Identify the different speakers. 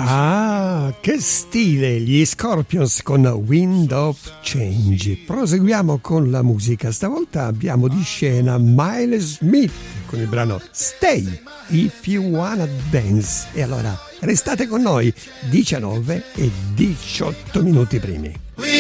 Speaker 1: Ah, che stile! Gli Scorpions con Wind of Change. Proseguiamo con la musica. Stavolta abbiamo di scena Miles Smith con il brano Stay If You Wanna Dance. E allora restate con noi, 19 e 18 minuti primi.